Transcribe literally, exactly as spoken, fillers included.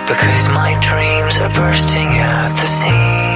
Because my dreams are bursting at the seams.